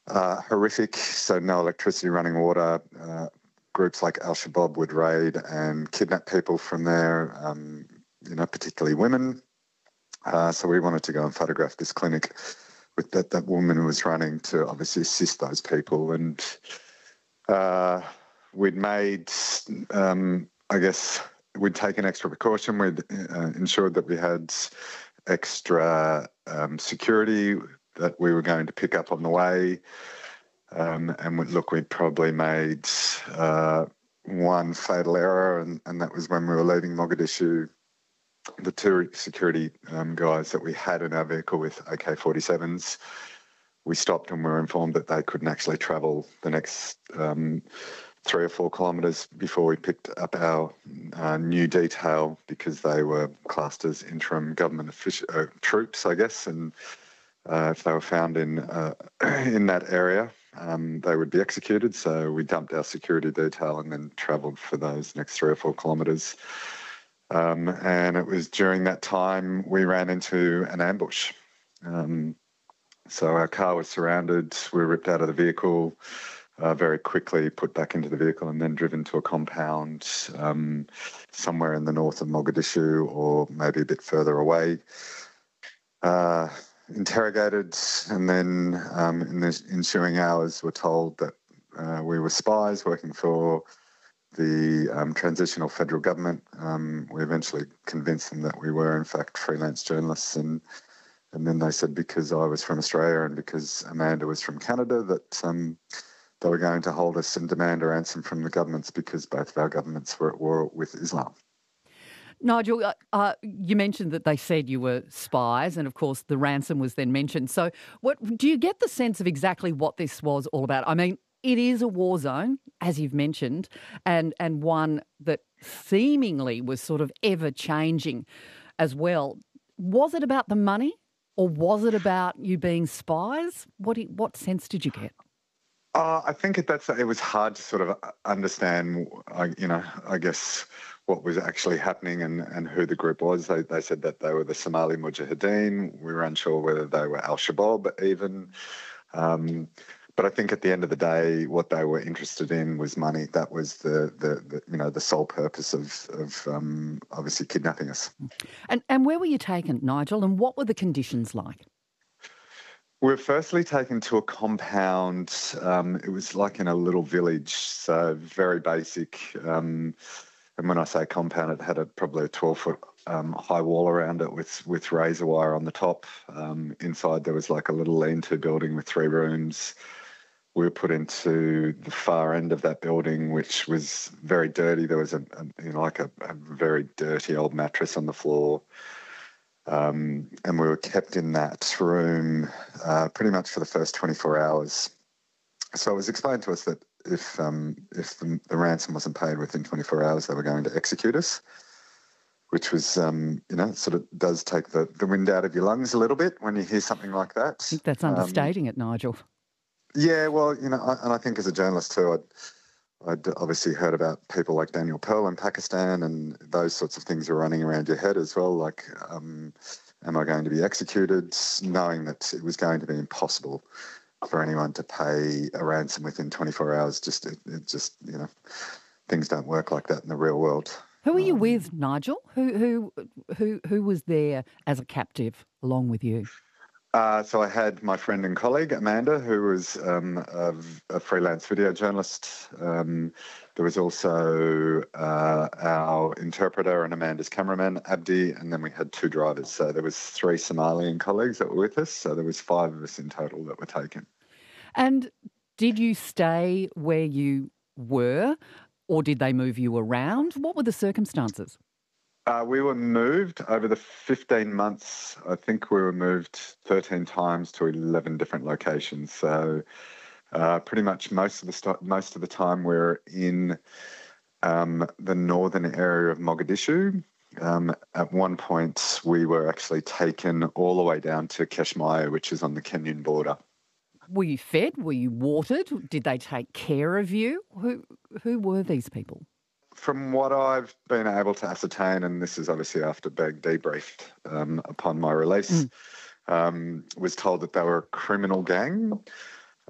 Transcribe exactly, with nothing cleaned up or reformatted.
uh, horrific. So no electricity, running water. Uh, groups like Al-Shabaab would raid and kidnap people from there, um, you know, particularly women. Uh, so we wanted to go and photograph this clinic with that that woman was running to obviously assist those people. And uh, we'd made, um, I guess, we'd taken extra precaution. We'd uh, ensured that we had extra um, security that we were going to pick up on the way. Um, and we, look, we probably made uh, one fatal error, and, and that was when we were leaving Mogadishu. The two security um, guys that we had in our vehicle with A K forty-sevens, we stopped and we were informed that they couldn't actually travel the next um, three or four kilometres before we picked up our uh, new detail, because they were classed as interim government offici- uh, troops, I guess, and uh, if they were found in uh, in that area, um, they would be executed. So we dumped our security detail and then travelled for those next three or four kilometres. Um, and it was during that time we ran into an ambush. Um, so our car was surrounded, we were ripped out of the vehicle, uh, very quickly put back into the vehicle and then driven to a compound um, somewhere in the north of Mogadishu or maybe a bit further away. Uh, interrogated, and then um, in the ensuing hours were told that uh, we were spies working for the um, transitional federal government. Um, we eventually convinced them that we were in fact freelance journalists, and and then they said because I was from Australia and because Amanda was from Canada that um, they were going to hold us and demand a ransom from the governments because both of our governments were at war with Islam. Nigel, uh, uh, you mentioned that they said you were spies, and of course the ransom was then mentioned. So what do you get the sense of exactly what this was all about? I mean, it is a war zone, as you've mentioned, and, and one that seemingly was sort of ever-changing as well. Was it about the money, or was it about you being spies? What do you, what sense did you get? Uh, I think that's it was hard to sort of understand, you know, I guess what was actually happening and, and who the group was. They, they said that they were the Somali Mujahideen. We were unsure whether they were Al-Shabaab even. Um, but I think at the end of the day, what they were interested in was money. That was the, the, the you know, the sole purpose of, of um, obviously kidnapping us. And, and where were you taken, Nigel, and what were the conditions like? We were firstly taken to a compound. Um, it was like in a little village, so very basic. Um, and when I say compound, it had a, probably a twelve-foot um, high wall around it with, with razor wire on the top. Um, inside there was like a little lean-to building with three rooms. We were put into the far end of that building, which was very dirty. There was a, a you know, like a, a very dirty old mattress on the floor. Um, and we were kept in that room uh, pretty much for the first twenty-four hours. So it was explained to us that if um, if the, the ransom wasn't paid within twenty-four hours, they were going to execute us, which was, um, you know, sort of does take the, the wind out of your lungs a little bit when you hear something like that. I think that's understating um, it, Nigel. Yeah, well, you know, I, and I think as a journalist too, I'd, I'd obviously heard about people like Daniel Pearl in Pakistan, and those sorts of things are running around your head as well, like, um, am I going to be executed? Knowing that it was going to be impossible for anyone to pay a ransom within twenty-four hours. Just, it, it just, you know, things don't work like that in the real world. Who were you um, with, Nigel? Who, who, who, who was there as a captive along with you? Uh, so I had my friend and colleague, Amanda, who was um, a, a freelance video journalist. Um, there was also uh, our interpreter and Amanda's cameraman, Abdi, and then we had two drivers. So there was three Somalian colleagues that were with us. So there was five of us in total that were taken. And did you stay where you were, or did they move you around? What were the circumstances? Uh, we were moved over the fifteen months. I think we were moved thirteen times to eleven different locations. So uh, pretty much most of the st- most of the time we we're in um, the northern area of Mogadishu. Um, at one point, we were actually taken all the way down to Keshmaya, which is on the Kenyan border. Were you fed? Were you watered? Did they take care of you? Who who were these people? From what I've been able to ascertain, and this is obviously after being debriefed um, upon my release, mm. um, was told that they were a criminal gang.